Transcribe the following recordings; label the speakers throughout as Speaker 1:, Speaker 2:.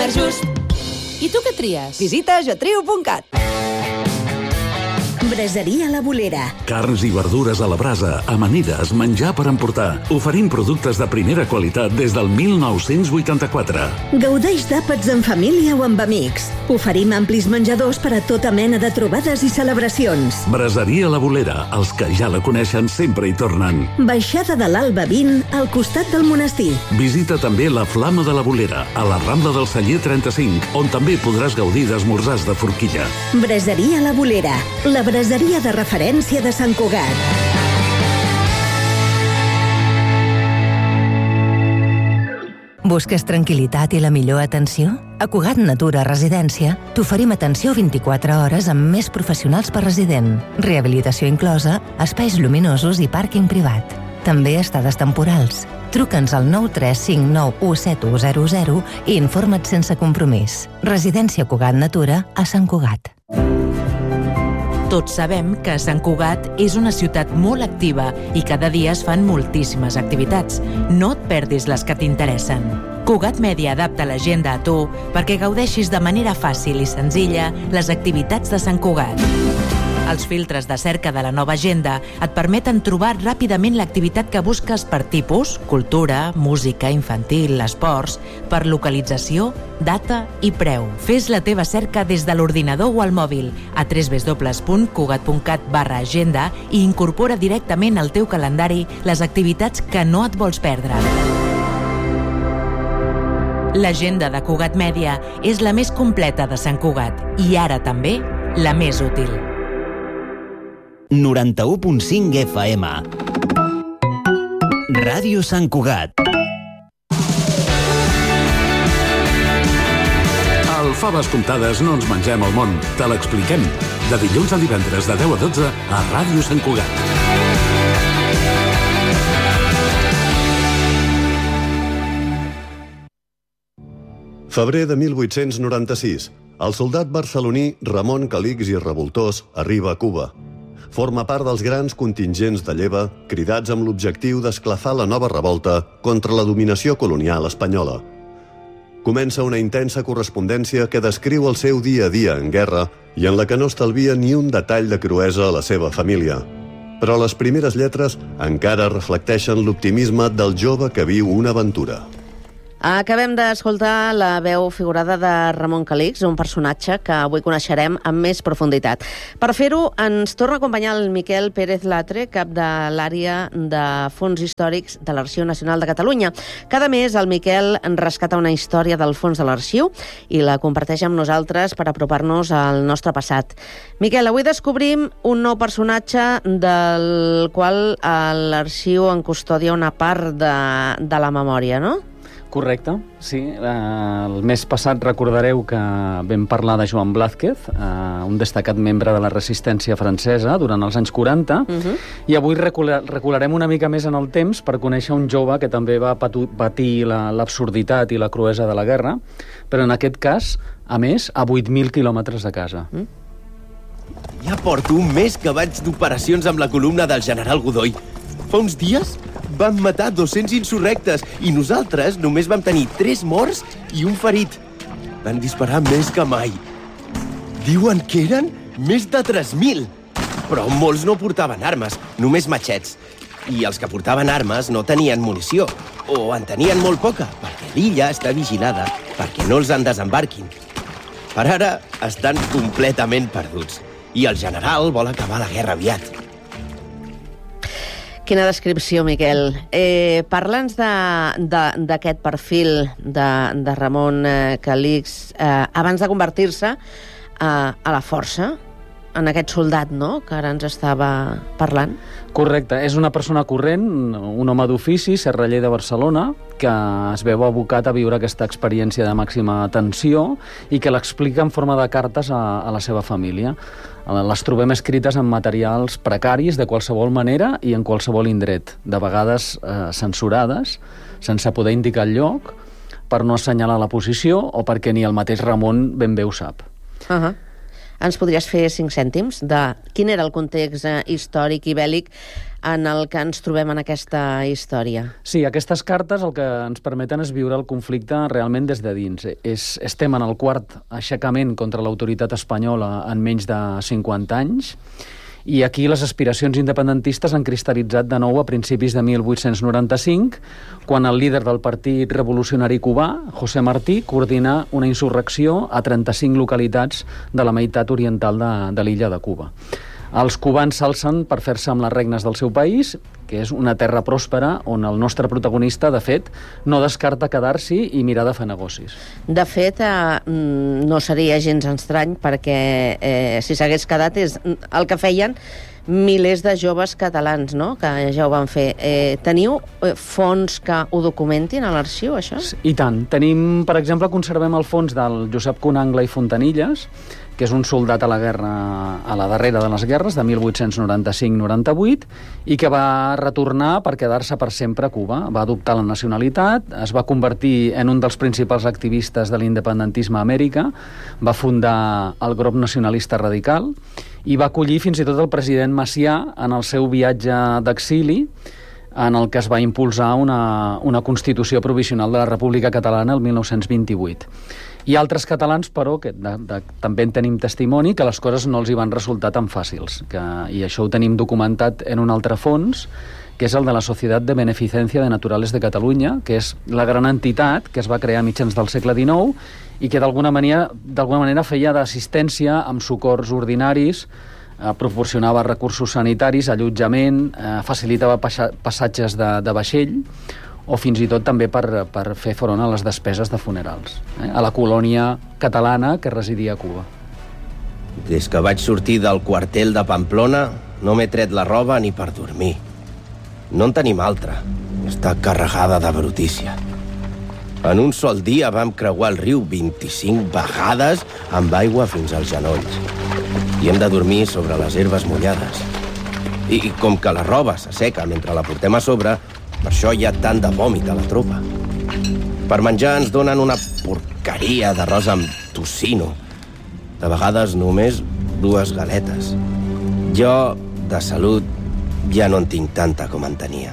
Speaker 1: super just. I tu què tries?
Speaker 2: Visita jotrio.cat.
Speaker 3: Braseria La Bolera.
Speaker 4: Carns i verdures a la brasa, amanides, menjar per emportar. Oferim productes de primera qualitat des del 1984.
Speaker 3: Gaudeix d'àpats en família o amb amics. Oferim amplis menjadors per a tota mena de trobades i celebracions.
Speaker 4: Braseria La Bolera. Els que ja la coneixen sempre hi tornen.
Speaker 3: Baixada de l'Alba 20, al costat del monestir.
Speaker 4: Visita també la Flama de la Bolera, a la Rambla del Celler 35, on també podràs gaudir d'esmorzars de forquilla.
Speaker 3: Braseria La Bolera. La braseria de referència de Sant Cugat.
Speaker 5: Busques tranquil·litat i la millor atenció? A Cugat Natura Residència t'oferim atenció 24 hores amb més professionals per resident, rehabilitació inclosa, espais lluminosos i pàrquing privat. També estades temporals. Truca'ns al 935917100 i informa't sense compromís. Residència Cugat Natura a Sant Cugat.
Speaker 6: Tots sabem que Sant Cugat és una ciutat molt activa i cada dia es fan moltíssimes activitats. No et perdis les que t'interessen. Cugat Mèdia adapta l'agenda a tu perquè gaudeixis de manera fàcil i senzilla les activitats de Sant Cugat. Els filtres de cerca de la nova agenda et permeten trobar ràpidament l'activitat que busques per tipus, cultura, música, infantil, esports, per localització, data i preu. Fes la teva cerca des de l'ordinador o al mòbil a www.cugat.cat/agenda i incorpora directament al teu calendari les activitats que no et vols perdre. L'agenda de Cugat Mèdia és la més completa de Sant Cugat i ara també la més útil.
Speaker 7: 91.5 FM. Ràdio Sant Cugat.
Speaker 4: Al Faves Comptades no ens mengem el món, te l'expliquem. De dilluns a divendres de 10 a 12 a Ràdio Sant Cugat.
Speaker 8: Febrer de 1896. El soldat barceloní Ramon Calix i Revoltós arriba a Cuba. Forma part dels grans contingents de lleva cridats amb l'objectiu d'esclafar la nova revolta contra la dominació colonial espanyola. Comença una intensa correspondència que descriu el seu dia a dia en guerra i en la que no estalvia ni un detall de cruesa a la seva família. Però les primeres lletres encara reflecteixen l'optimisme del jove que viu una aventura.
Speaker 9: Acabem d'escoltar la veu figurada de Ramon Calix, un personatge que avui coneixerem amb més profunditat. Per fer-ho, ens torna a acompanyar el Miquel Pérez Latre, cap de l'àrea de Fons Històrics de l'Arxiu Nacional de Catalunya. Cada mes el Miquel rescata una història del fons de l'arxiu i la comparteix amb nosaltres per apropar-nos al nostre passat. Miquel, avui descobrim un nou personatge del qual l'arxiu en custodia una part de la memòria, no?
Speaker 10: Correcte, sí. El mes passat recordareu que vam parlar de Joan Blázquez, un destacat membre de la resistència francesa durant els anys 40, i avui recularem una mica més en el temps per conèixer un jove que també va patir l'absurditat i la cruesa de la guerra, però en aquest cas, a més, a 8.000 quilòmetres de casa.
Speaker 11: Ja porto un mes que vaig d'operacions amb la columna del general Godoy. Fa uns dies van matar 200 insurrectes i nosaltres només vam tenir 3 morts i un ferit. Van disparar més que mai. Diuen que eren més de 3.000. Però molts no portaven armes, només matxets. I els que portaven armes no tenien munició, o en tenien molt poca, perquè l'illa està vigilada perquè no els en desembarquin. Per ara estan completament perduts i el general vol acabar la guerra aviat.
Speaker 9: Quina descripció, Miquel. Parla'ns d'aquest perfil de Ramon Calix abans de convertir-se a la força, en aquest soldat, no?, que ara ens estava parlant.
Speaker 10: Correcte. És una persona corrent, un home d'ofici, serraller de Barcelona, que es veu abocat a viure aquesta experiència de màxima tensió i que l'explica en forma de cartes a la seva família. Les trobem escrites en materials precaris de qualsevol manera i en qualsevol indret, de vegades censurades, sense poder indicar el lloc, per no assenyalar la posició o perquè ni el mateix Ramon ben bé ho sap.
Speaker 9: ens podries fer 5 cèntims de quin era el context històric i bèl·lic en el que ens trobem en aquesta història?
Speaker 10: Sí, aquestes cartes el que ens permeten és viure el conflicte realment des de dins. Estem en el quart aixecament contra l'autoritat espanyola en menys de 50 anys, i aquí les aspiracions independentistes han cristal·litzat de nou a principis de 1895, quan el líder del Partit Revolucionari Cubà, José Martí, coordina una insurrecció a 35 localitats de la meitat oriental de l'illa de Cuba. Els cubans s'alcen per fer-se amb les regnes del seu país, que és una terra pròspera on el nostre protagonista, de fet, no descarta quedar-s'hi i mirar de fer negocis.
Speaker 9: De fet, no seria gens estrany perquè si s'hagués quedat és el que feien milers de joves catalans, no?, que ja ho van fer. Teniu fons que ho documentin a l'arxiu, això?
Speaker 10: I tant. Tenim, per exemple, conservem el fons del Josep Conangla i Fontanilles, que és un soldat a la guerra, a la darrera de les guerres, de 1895-98, i que va retornar per quedar-se per sempre a Cuba. Va adoptar la nacionalitat, es va convertir en un dels principals activistes de l'independentisme a Amèrica, va fundar el grup nacionalista radical i va acollir fins i tot el president Macià en el seu viatge d'exili, en el que es va impulsar una Constitució provisional de la República Catalana el 1928. Hi ha altres catalans, però, que també en tenim testimoni, que les coses no els hi van resultar tan fàcils. I això ho tenim documentat en un altre fons, que és el de la Societat de Beneficencia de Naturales de Catalunya, que és la gran entitat que es va crear a mitjans del segle XIX i que d'alguna manera feia d'assistència amb socors ordinaris, proporcionava recursos sanitaris, allotjament, facilitava passatges de vaixell, o fins i tot també per fer front a les despeses de funerals, a la colònia catalana que residia a Cuba.
Speaker 11: Des que vaig sortir del quartel de Pamplona no m'he tret la roba ni per dormir. No en tenim altra. Està carregada de brutícia. En un sol dia vam creuar el riu 25 vegades amb aigua fins als genolls. I hem de dormir sobre les herbes mullades. I com que la roba s'asseca mentre la portem a sobre, per això hi ha tant de vòmit a la tropa. Per menjar ens donen una porqueria d'arròs amb tocino. De vegades només 2 galetes. Jo, de salut, ja no en tinc tanta com en tenia.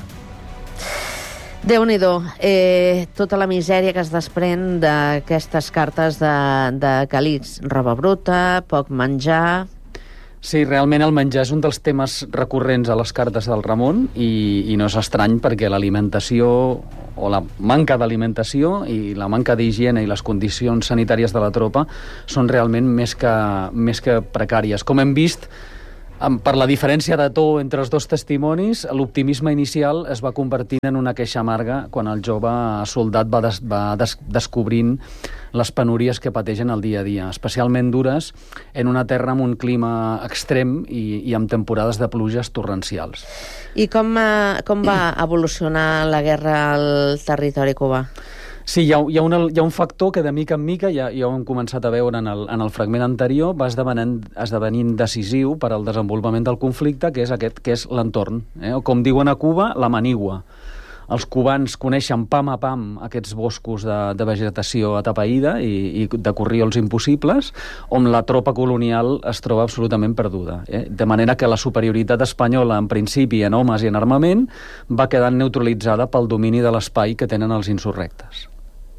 Speaker 9: Déu-n'hi-do, tota la misèria que es desprèn d'aquestes cartes de Calix. Roba bruta, poc menjar...
Speaker 10: Sí, realment el menjar és un dels temes recurrents a les cartes del Ramon i no és estrany perquè l'alimentació o la manca d'alimentació i la manca d'higiene i les condicions sanitàries de la tropa són realment més que precàries. Com hem vist, per la diferència de to entre els dos testimonis, l'optimisme inicial es va convertint en una queixa amarga quan el jove soldat va descobrint les penúries que pateixen el dia a dia, especialment dures en una terra amb un clima extrem i amb temporades de pluges torrencials.
Speaker 9: I com va evolucionar la guerra al territori cubà?
Speaker 10: Sí, hi ha un factor que de mica en mica, ja ho hem començat a veure en el fragment anterior, va esdevenint decisiu per al desenvolupament del conflicte, que és l'entorn. Com diuen a Cuba, la manigua. Els cubans coneixen pam a pam aquests boscos de vegetació atapeïda i de corriols impossibles, on la tropa colonial es troba absolutament perduda. De manera que la superioritat espanyola, en principi en homes i en armament, va quedant neutralitzada pel domini de l'espai que tenen els insurrectes.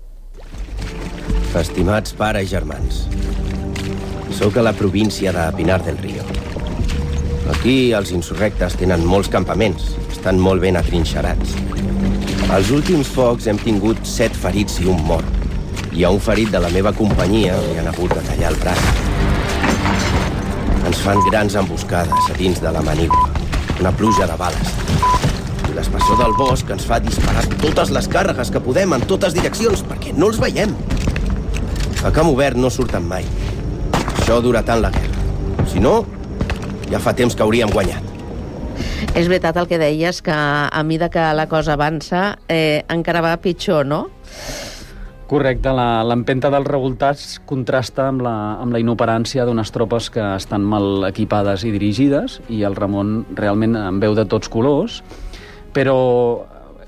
Speaker 11: Estimats pares i germans, sóc a la província de Pinar del Río. Aquí els insurrectes tenen molts campaments, estan molt ben atrinxerats. Als últims focs hem tingut 7 ferits i un mort. I a un ferit de la meva companyia li han hagut de tallar el braç. Ens fan grans emboscades a dins de la manigua, una pluja de bales. I l'espessor del bosc ens fa disparar totes les càrregues que podem en totes direccions, perquè no els veiem. A camp obert no surten mai. Això dura tant la guerra. Si no, ja fa temps que hauríem guanyat.
Speaker 9: És veritat el que deies, que a mida que la cosa avança encara va pitjor, no?
Speaker 10: Correcte, l'empenta dels revoltats contrasta amb la inoperància d'unes tropes que estan mal equipades i dirigides, i el Ramon realment en veu de tots colors, però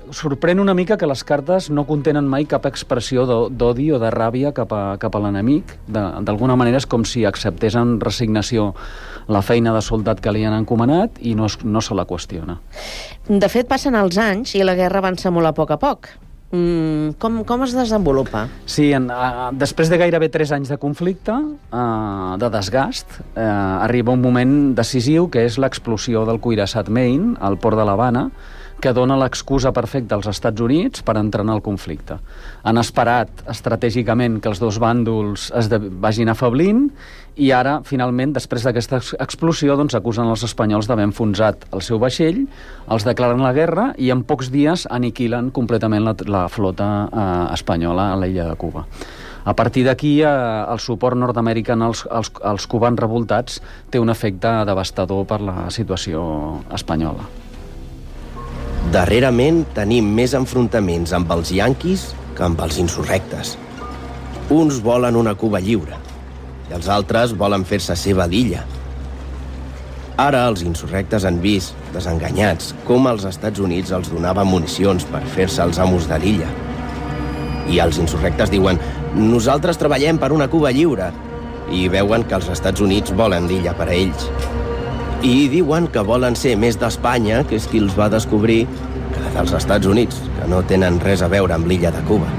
Speaker 10: sorprèn una mica que les cartes no contenen mai cap expressió d'odi o de ràbia cap a l'enemic. D'alguna manera és com si acceptés en resignació la feina de soldat que li han encomanat i no se la qüestiona.
Speaker 9: De fet, passen els anys i la guerra avança molt a poc. Com es desenvolupa?
Speaker 10: Sí, després de gairebé 3 anys de conflicte, de desgast, arriba un moment decisiu que és l'explosió del cuirassat Maine al port de l'Havana, que dona l'excusa perfecta als Estats Units per entrenar el conflicte. Han esperat estratègicament que els dos bàndols es vagin afablint i ara, finalment, després d'aquesta explosió, acusen els espanyols d'haver enfonsat el seu vaixell, els declaren la guerra i en pocs dies aniquilen completament la flota espanyola a l'illa de Cuba. A partir d'aquí, el suport nord-americà als cubans revoltats té un efecte devastador per la situació espanyola.
Speaker 11: Darrerament tenim més enfrontaments amb els yanquis que amb els insurrectes. Uns volen una Cuba lliure i els altres volen fer-se seva l'illa. Ara els insurrectes han vist, desenganyats, com els Estats Units els donaven municions per fer-se els amos de l'illa. I els insurrectes diuen: nosaltres treballem per una Cuba lliure, i veuen que els Estats Units volen l'illa per a ells. I diuen que volen ser més d'Espanya, que és qui els va descobrir, que dels Estats Units, que no tenen res a veure amb l'illa de Cuba.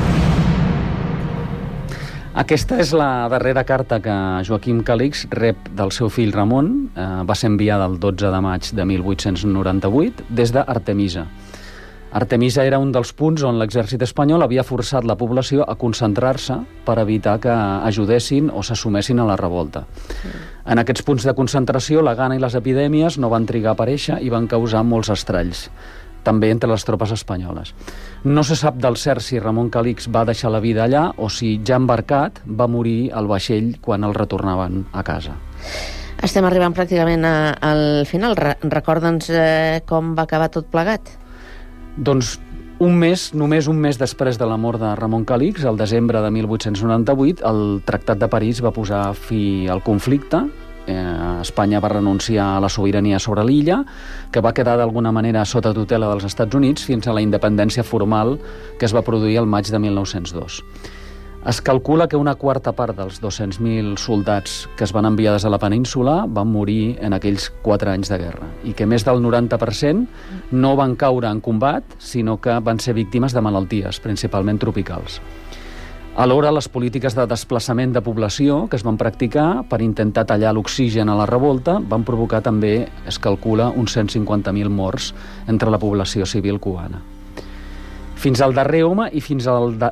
Speaker 10: Aquesta és la darrera carta que Joaquim Calix rep del seu fill Ramon. Va ser enviada el 12 de maig de 1898 des d'Artemisa. Artemisa era un dels punts on l'exèrcit espanyol havia forçat la població a concentrar-se per evitar que ajudessin o s'assumessin a la revolta. En aquests punts de concentració, la gana i les epidèmies no van trigar a aparèixer i van causar molts estralls, també entre les tropes espanyoles. No se sap del cert si Ramon Calix va deixar la vida allà o si, ja embarcat, va morir al vaixell quan el retornaven a casa.
Speaker 9: Estem arribant pràcticament al final. Recorda'ns com va acabar tot plegat.
Speaker 10: Doncs només un mes després de la mort de Ramon Calix, el desembre de 1898, el Tractat de París va posar fi al conflicte. Espanya va renunciar a la sobirania sobre l'illa, que va quedar d'alguna manera sota tutela dels Estats Units fins a la independència formal que es va produir el maig de 1902. Es calcula que una quarta part dels 200.000 soldats que es van enviar des de la península van morir en aquells 4 anys de guerra i que més del 90% no van caure en combat, sinó que van ser víctimes de malalties, principalment tropicals. Alhora, les polítiques de desplaçament de població que es van practicar per intentar tallar l'oxigen a la revolta van provocar també, es calcula, uns 150.000 morts entre la població civil cubana. Fins al darrer home i fins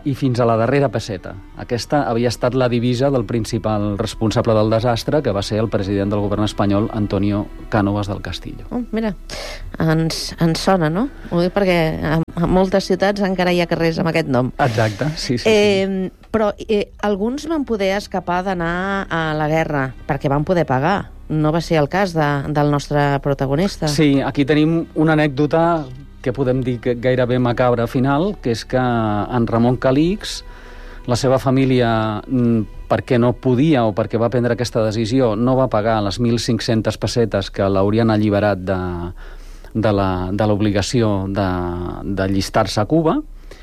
Speaker 10: a la darrera pesseta. Aquesta havia estat la divisa del principal responsable del desastre, que va ser el president del govern espanyol, Antonio Cánovas del Castillo.
Speaker 9: Mira, ens sona, no? Ho dic perquè a moltes ciutats encara hi ha carrers amb aquest nom.
Speaker 10: Exacte, sí.
Speaker 9: Però alguns van poder escapar d'anar a la guerra perquè van poder pagar. No va ser el cas del nostre protagonista.
Speaker 10: Sí, aquí tenim una anècdota que podem dir que gairebé macabra final, que és que en Ramon Calix, la seva família, perquè no podia o perquè va prendre aquesta decisió, no va pagar les 1.500 pessetes que l'haurien alliberat de l'obligació d'allistar-se a Cuba,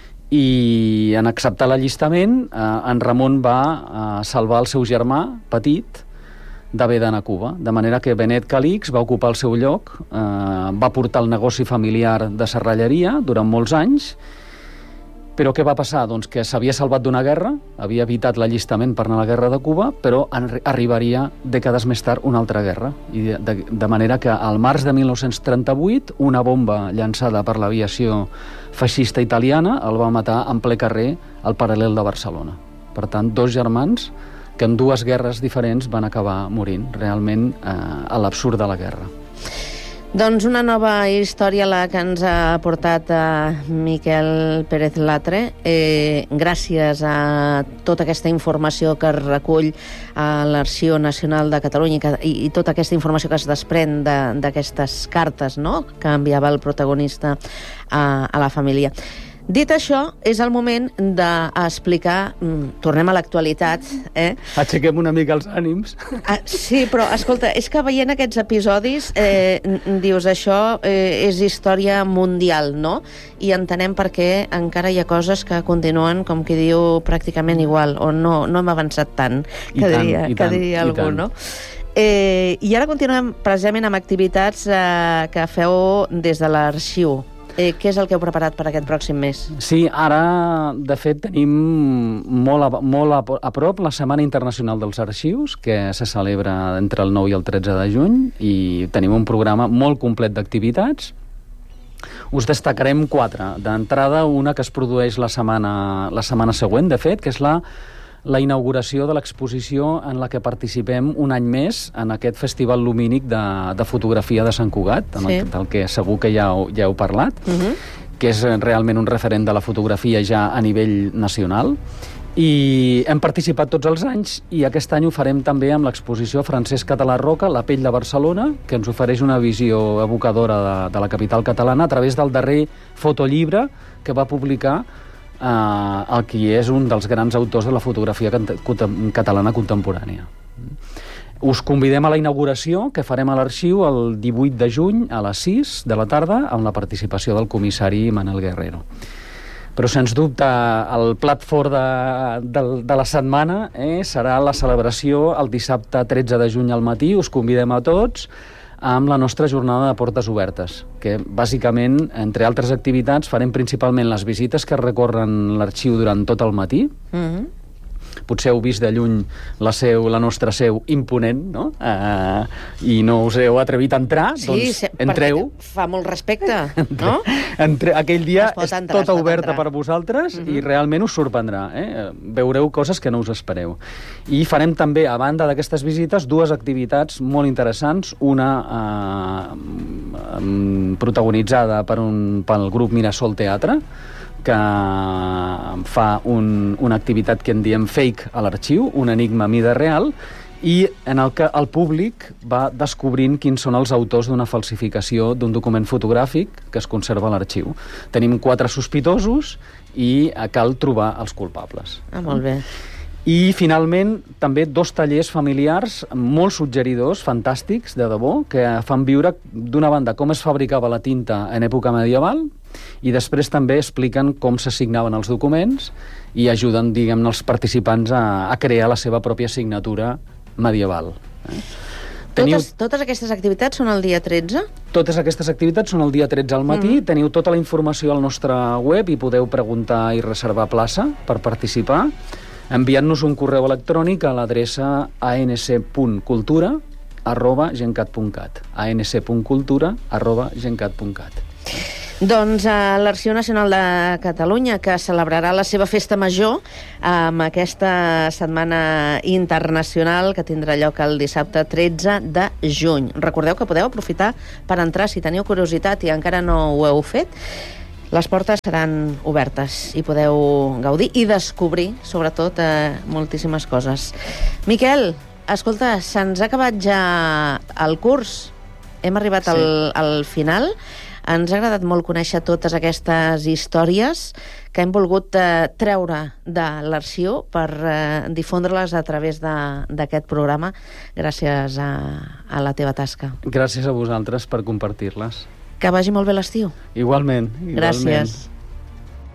Speaker 10: i en acceptar l'allistament, en Ramon va salvar el seu germà petit d'haver d'anar a Cuba, de manera que Benet Calix va ocupar el seu lloc, va portar el negoci familiar de serralleria durant molts anys, però què va passar? Doncs que s'havia salvat d'una guerra, havia evitat l'allistament per anar a la guerra de Cuba, però arribaria dècades més tard una altra guerra, i de manera que al març de 1938 una bomba llançada per l'aviació feixista italiana el va matar en ple carrer al paral·lel de Barcelona. Per tant, 2 germans que en 2 guerres diferents van acabar morint, realment a l'absurd de la guerra.
Speaker 9: Doncs una nova història la que ens ha portat Miquel Pérez Latre. Gràcies a tota aquesta informació que es recull a l'Arxiu Nacional de Catalunya i tota aquesta informació que es desprèn d'aquestes cartes, no?, que enviava el protagonista a la família. Dit això, és el moment d'explicar... Tornem a l'actualitat,
Speaker 10: Aixequem una mica els ànims.
Speaker 9: Sí, però, escolta, és que veient aquests episodis dius, això és història mundial, no? I entenem per què encara hi ha coses que continuen, com qui diu, pràcticament igual, o no hem avançat tant, que diria algú, no? I ara continuem precisament amb activitats que feu des de l'arxiu. Què és el que heu preparat per aquest pròxim mes?
Speaker 10: Sí, ara, de fet, tenim molt a prop la Setmana Internacional dels Arxius, que se celebra entre el 9 i el 13 de juny, i tenim un programa molt complet d'activitats. Us destacarem 4. D'entrada, una que es produeix la setmana següent, de fet, que és la inauguració de l'exposició en la que participem un any més en aquest Festival Lumínic de fotografia de Sant Cugat, del que segur que ja heu parlat, que és realment un referent de la fotografia ja a nivell nacional. I hem participat tots els anys i aquest any ho farem també amb l'exposició Francesc Català Roca, La pell de Barcelona, que ens ofereix una visió evocadora de la capital catalana a través del darrer fotollibre que va publicar el qui és un dels grans autors de la fotografia catalana contemporània. Us convidem a la inauguració que farem a l'arxiu el 18 de juny a les 6 de la tarda amb la participació del comissari Manel Guerrero. Però, sens dubte, el plat fort de la setmana serà la celebració el dissabte 13 de juny al matí. Us convidem a tots amb la nostra jornada de portes obertes, que bàsicament, entre altres activitats, farem principalment les visites que recorren l'arxiu durant tot el matí. Potser heu vist de lluny la nostra seu imponent, no? I no us heu atrevit a entrar, doncs entreu.
Speaker 9: Fa molt respecte, no?
Speaker 10: Aquell dia és tota oberta per vosaltres i realment us sorprendrà. Veureu coses que no us espereu. I farem també, a banda d'aquestes visites, 2 activitats molt interessants. Una protagonitzada pel grup Mirasol Teatre, que fa una activitat que en diem fake a l'arxiu, un enigma a mida real, i en el que el públic va descobrint quins són els autors d'una falsificació d'un document fotogràfic que es conserva a l'arxiu. Tenim 4 sospitosos i cal trobar els culpables.
Speaker 9: Molt bé.
Speaker 10: I, finalment, també 2 tallers familiars molt suggeridors, fantàstics, de debò, que fan viure, d'una banda, com es fabricava la tinta en època medieval, i després també expliquen com s'assignaven els documents i ajuden, diguem-ne, els participants a crear la seva pròpia signatura medieval.
Speaker 9: Totes aquestes activitats són el dia 13?
Speaker 10: Totes aquestes activitats són el dia 13 al matí. Teniu tota la informació al nostre web i podeu preguntar i reservar plaça per participar, enviant-nos un correu electrònic a l'adreça anc.cultura@gencat.cat anc.cultura@gencat.cat.
Speaker 9: Doncs l'Arxiu Nacional de Catalunya, que celebrarà la seva festa major amb aquesta setmana internacional que tindrà lloc el dissabte 13 de juny. Recordeu que podeu aprofitar per entrar si teniu curiositat i encara no ho heu fet. Les portes seran obertes i podeu gaudir i descobrir, sobretot, moltíssimes coses. Miquel, escolta, se'ns ha acabat ja el curs. Hem arribat al final. Ens ha agradat molt conèixer totes aquestes històries que hem volgut treure de l'arxiu per difondre-les a través d'aquest programa. Gràcies a la teva tasca.
Speaker 10: Gràcies a vosaltres per compartir-les.
Speaker 9: Que vagi molt bé l'estiu.
Speaker 10: Igualment.
Speaker 9: Gràcies.